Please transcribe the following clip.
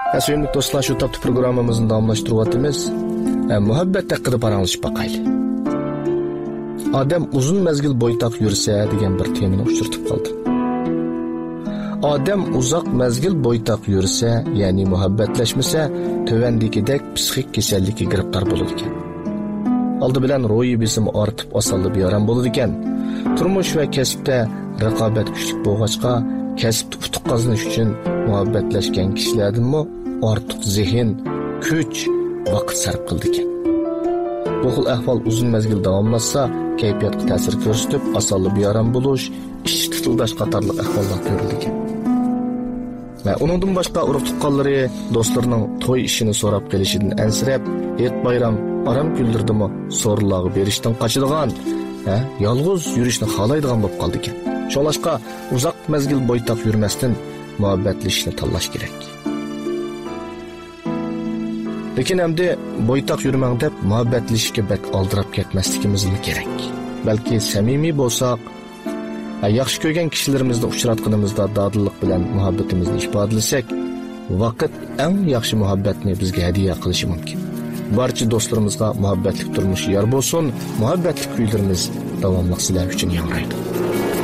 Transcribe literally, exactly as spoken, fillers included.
Sevimli dostlar, şu taptı programımızın davamlaştırıvatımız muhabbet hakkında paranlaşıp bakaylı. Adam uzun mezgil boytaq yürse degan bir temini uçurtup kaldı. Adam uzak mezgil boytaq yürse, yani muhabbetleşmese, tövendikidek psixik keselliki giriptar buludu iken. Aldı bilen royu bizim artıp asallı bir yaran buludu iken. Turmuş ve kesipte rekabet güçlük boğaçka, kesipte utuq qazanış için muhabbetleşken kişilerden mi artık zihin, güç, vakit sarf kıldı iken. Bu xil ahval uzun mezgil davamlasa, keyfiyatga ta'sir ko'rsatib, asallı bir yaran buluş, ish tutildash qatorliq ahvollar ko'rildi ekan. Va uningdan boshqa urug' tuqqanlari do'stlarining to'y ishini so'rab kelishidan ansirab, et bayram aram kunlaridami so'rlarga berishdan qochadigan, ha, yolg'iz yurishni xohlaydigan bo'lib qoldi ekan. Shunlashqa uzoq mezgil boytaq yurmasdan muhabbatlashishni tanlash kerak. Lekin endi boytaq yurmang deb muhabbatlashishga bak oldirab ketmasligimiz kerak. Balki samimiy bo'lsak, yaxshi ko'rgan kishilarimizga uchratganimizda dadillik bilan muhabbatimizni ifodalasak, vaqt eng yaxshi muhabbatni bizga hadiya qilishi mumkin. Barcha do'stlarimizga muhabbatli turmush yor bo'lsin, muhabbatli kuylarimiz davomli sizlar uchun yangraydi.